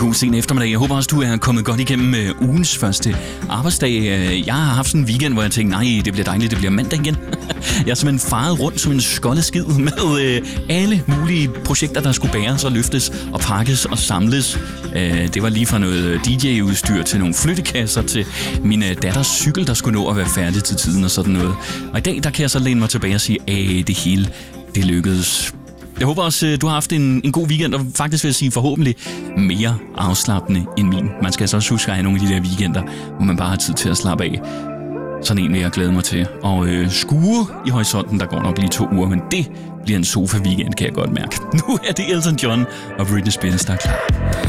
god sen eftermiddag. Jeg håber også, du er kommet godt igennem ugens første arbejdsdag. Jeg har haft sådan en weekend, hvor jeg tænkte, nej, det bliver dejligt, det bliver mandag igen. Jeg har simpelthen faret rundt som en skoldet skid med alle mulige projekter, der skulle bæres og løftes og pakkes og samles. Det var lige fra noget DJ-udstyr til nogle flyttekasser til min datters cykel, der skulle nå at være færdig til tiden og sådan noget. Og i dag, der kan jeg så læne mig tilbage og sige, at det hele, det lykkedes. Jeg håber også, du har haft en god weekend, og faktisk vil jeg sige forhåbentlig mere afslappende end min. Man skal altså også huske at have nogle af de der weekender, hvor man bare har tid til at slappe af. Sådan en vil jeg glæde mig til. Og skue i horisonten, der går nok lige 2 uger, men det bliver en sofa-weekend, kan jeg godt mærke. Nu er det Elton John og Britney Spears, der er klar.